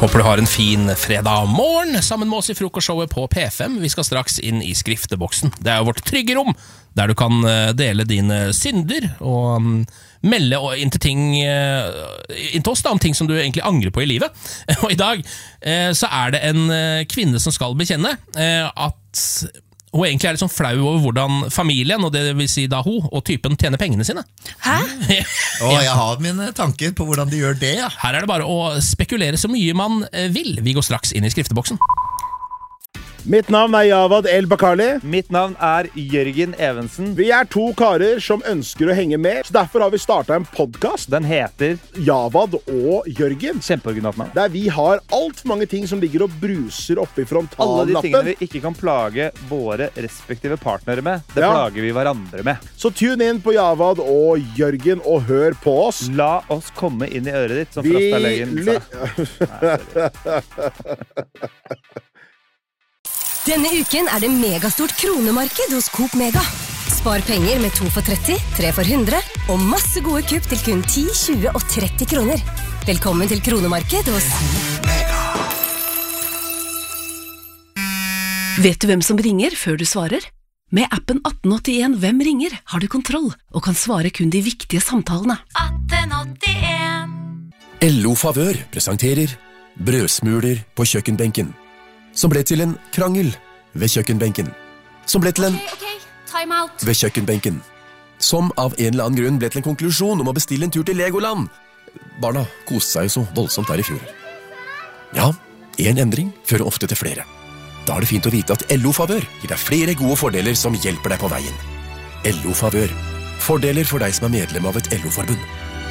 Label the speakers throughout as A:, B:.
A: Håper du har en fin fredag morgen sammen med oss i frokostshowet på P5. Vi skal straks inn i skrifteboksen. Det jo vårt trygge rom, der du kan dele dine synder og melde inn til oss da, om ting som du egentlig angrer på i livet. Og i dag så det en kvinne som skal bekjenne at hun egentlig litt sånn flau over hvordan familien, og det vil si da hun, og typen tjener pengene sine.
B: Hæ? Jeg har mine tanker på hvordan de gjør det, ja.
A: Her det bare å spekulere så mye man vil. Vi går straks inn i skrifteboksen.
C: Mitt navn Javad El Bakali.
D: Mitt navn Jørgen Evensen.
C: Vi to karer som ønsker å henge med, så derfor har vi startet en podcast.
D: Den heter
C: Javad og Jørgen.
D: Kjempeoriginalt navn.
C: Der vi har alt for mange ting som ligger og bruser oppe i frontallappen.
D: Alle de tingene vi ikke kan plage våre respektive partnere med, det plager vi hverandre med.
C: Så tune inn på Javad og Jørgen og hør på oss.
D: La oss komme inn i øret ditt, som Frastalegen sa.
E: Denne uken det megastort kronemarked hos Coop Mega. Spar penger med 2 for 30, 3 for 100 og masse gode kupp til kun 10, 20 og 30 kroner. Velkommen til kronemarked hos Coop Mega.
F: Vet du hvem som ringer før du svarer? Med appen 1881 Hvem ringer har du kontroll og kan svare kun de viktige samtalene.
E: 1881.
G: LO Favør presenterer brødsmuler på kjøkkenbenken, som ble til en krangel ved kjøkkenbenken, som ble til en
E: time out
G: ved kjøkkenbenken, som av en eller annen grunn ble til en konklusjon om å bestille en tur til Legoland. Barna koste seg jo så voldsomt der i fjor. Ja, en endring fører ofte til flere. Da det fint å vite at LO Favør gir deg flere gode fordeler som hjelper deg på veien. LO Favør. Fordeler for deg som medlem av et LO-forbund.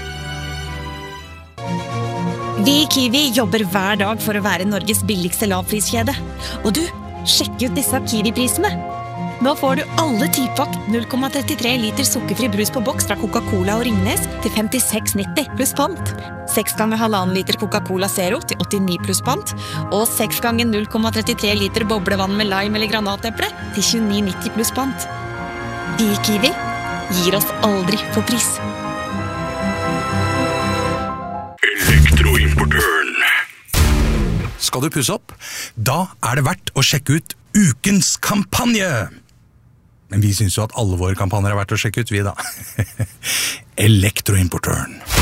H: Vi i Kiwi jobber hver dag for å være Norges billigste lavpriskjede. Og du, sjekk ut disse Kiwi-prisene. Nå får du alle 10-pakk 0,33 liter sukkerfri brus på boks fra Coca-Cola og Ringnes til 56,90 pluss pant. 6 ganger 1,5 liter Coca-Cola Zero til 89 pluss pant. Og 6 ganger 0,33 liter boblevann med lime eller granateple til 29,90 pluss pant. Vi i Kiwi gir oss aldri for pris.
I: Skal du pusse opp? Da det verdt å sjekke ut ukens kampanje! Men vi synes jo at alle våre kampanjer verdt å sjekke ut, vi da. Elektroimportøren.